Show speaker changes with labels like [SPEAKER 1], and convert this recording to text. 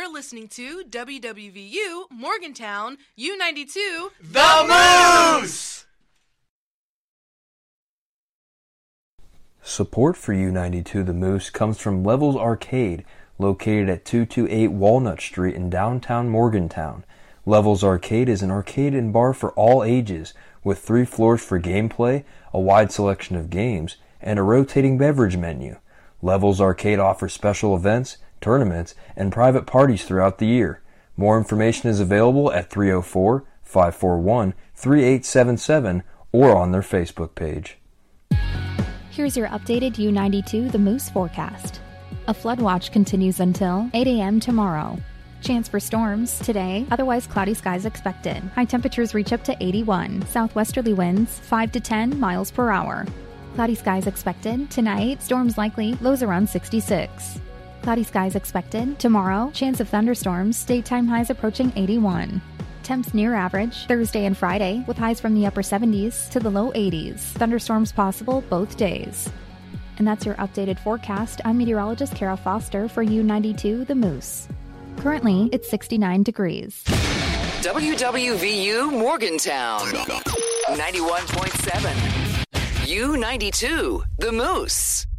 [SPEAKER 1] You're listening to WWVU Morgantown U92
[SPEAKER 2] The Moose!
[SPEAKER 3] Support for U92 The Moose comes from Levels Arcade, located at 228 Walnut Street in downtown Morgantown. Levels Arcade is an arcade and bar for all ages, with 3 floors for gameplay, a wide selection of games, and a rotating beverage menu. Levels Arcade offers special events, tournaments, and private parties throughout the year. More information is available at 304-541-3877 or on their Facebook page.
[SPEAKER 4] Here's your updated U92 The Moose forecast. A flood watch continues until 8 a.m. tomorrow. Chance for storms today, otherwise cloudy skies expected. High temperatures reach up to 81. Southwesterly winds 5 to 10 miles per hour. Cloudy skies expected tonight, storms likely, lows around 66. Cloudy skies expected tomorrow, chance of thunderstorms, daytime highs approaching 81. Temps near average Thursday and Friday with highs from the upper 70s to the low 80s. Thunderstorms possible both days. And that's your updated forecast. I'm meteorologist Kara Foster for U92 The Moose. Currently, it's 69 degrees.
[SPEAKER 5] WWVU Morgantown 91.7. U92 The Moose.